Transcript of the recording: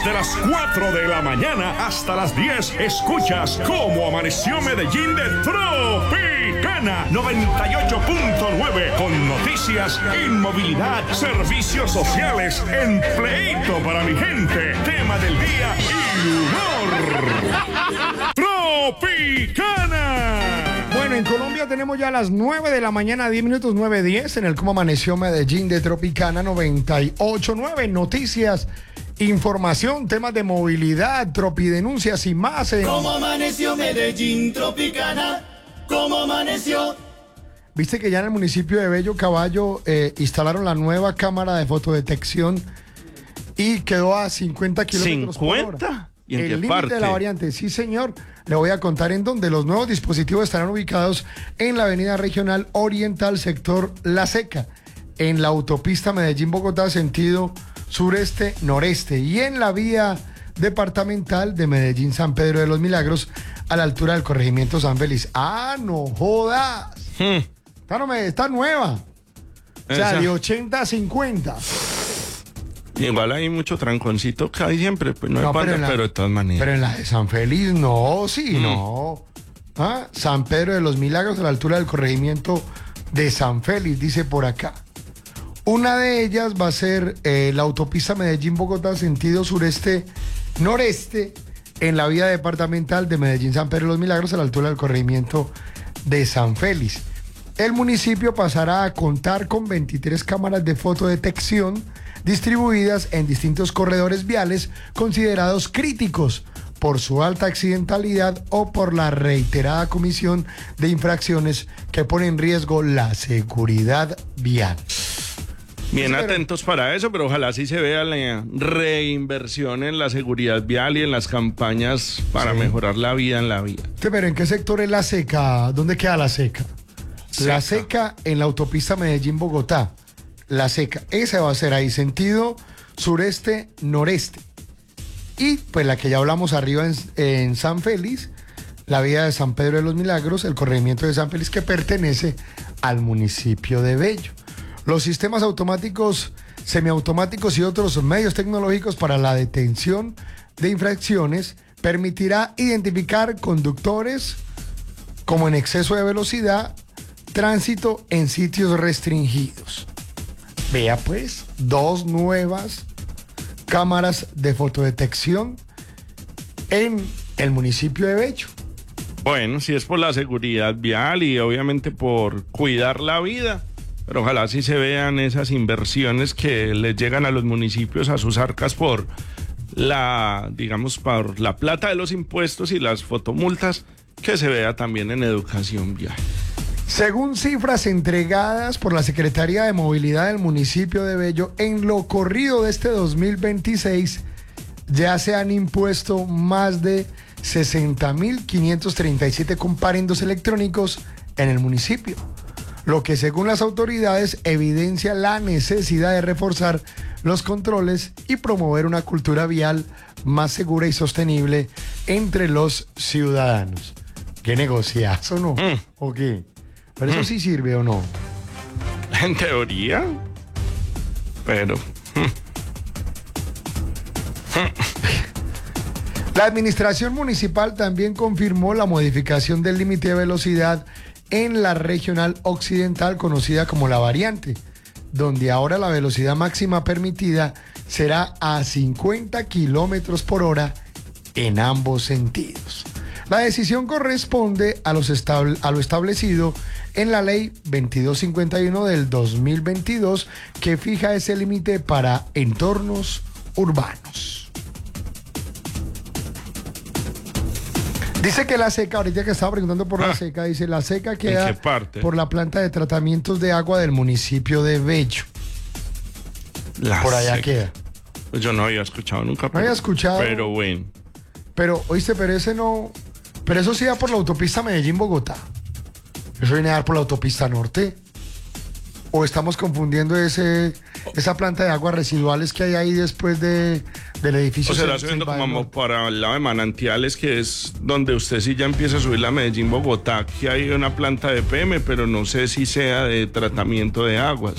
Desde las 4 de la mañana hasta las 10 escuchas cómo amaneció Medellín de Tropicana 98.9 con noticias, inmovilidad, servicios sociales, empleito para mi gente, tema del día y humor. Tropicana. Bueno, en Colombia tenemos ya las 9 de la mañana, 10 minutos, 9:10 en el Cómo Amaneció Medellín de Tropicana 98.9. Noticias, información, temas de movilidad, tropidenuncias y más. ¿Cómo amaneció Medellín, Tropicana? ¿Cómo amaneció? Viste que ya en el municipio de Bello Caballo instalaron la nueva cámara de fotodetección y quedó a 50 kilómetros por hora. ¿50? ¿Y en el qué límite parte? de la variante, sí señor. Le voy a contar en dónde. Los nuevos dispositivos estarán ubicados en la avenida regional oriental, sector La Seca, en la autopista Medellín-Bogotá, sentido sureste-noreste, y en la vía departamental de Medellín-San Pedro de los Milagros, a la altura del corregimiento San Félix. ¡Ah, no jodas! Está nueva. O sea, de 80 a 50. Igual hay mucho tranconcito que hay siempre, pues no hay panda, pero de todas maneras. Pero en la de San Félix, no, sí, no. ¿Ah? San Pedro de los Milagros, a la altura del corregimiento de San Félix, dice por acá. Una de ellas va a ser la autopista Medellín-Bogotá, sentido sureste-noreste, en la vía departamental de Medellín-San Pedro de los Milagros, a la altura del corregimiento de San Félix. El municipio pasará a contar con 23 cámaras de fotodetección distribuidas en distintos corredores viales considerados críticos por su alta accidentalidad o por la reiterada comisión de infracciones que pone en riesgo la seguridad vial. Bien atentos para eso, pero ojalá sí se vea la reinversión en la seguridad vial y en las campañas para mejorar la vida en la vía. Pero ¿en qué sector es La Seca? ¿Dónde queda La Seca? La Seca en la autopista Medellín-Bogotá. La Seca, esa va a ser ahí, sentido sureste-noreste. Y pues la que ya hablamos arriba en San Félix, la vía de San Pedro de los Milagros, el corregimiento de San Félix, que pertenece al municipio de Bello. Los sistemas automáticos, semiautomáticos y otros medios tecnológicos para la detención de infracciones permitirá identificar conductores como en exceso de velocidad, tránsito en sitios restringidos. Vea pues, 2 nuevas cámaras de fotodetección en el municipio de Bello. Bueno, si es por la seguridad vial y obviamente por cuidar la vida, pero ojalá sí se vean esas inversiones que les llegan a los municipios, a sus arcas por por la plata de los impuestos y las fotomultas, que se vea también en educación vial. Según cifras entregadas por la Secretaría de Movilidad del municipio de Bello, en lo corrido de este 2026 ya se han impuesto más de 60.537 comparendos electrónicos en el municipio, lo que según las autoridades evidencia la necesidad de reforzar los controles y promover una cultura vial más segura y sostenible entre los ciudadanos. ¿Qué negociazo, no? ¿O qué? ¿Pero eso sí sirve o no? En teoría, pero... La administración municipal también confirmó la modificación del límite de velocidad en la regional occidental, conocida como La Variante, donde ahora la velocidad máxima permitida será a 50 kilómetros por hora en ambos sentidos. La decisión corresponde a lo establecido en la Ley 2251 del 2022, que fija ese límite para entornos urbanos. Dice que La Seca, ahorita que estaba preguntando por La Seca, dice La Seca queda ¿en qué parte? por la planta de tratamientos de agua del municipio de Bello. Por allá queda. Pues yo no había escuchado nunca. No había escuchado. Pero bueno. Pero, oíste, pero ese no... Pero eso sí va por la autopista Medellín-Bogotá. ¿Eso viene a dar por la autopista norte? ¿O estamos confundiendo esa planta de aguas residuales que hay ahí después del edificio? O sea, la subiendo como para el lado de Manantiales, que es donde usted sí ya empieza a subir la Medellín-Bogotá, que hay una planta de PM, pero no sé si sea de tratamiento de aguas.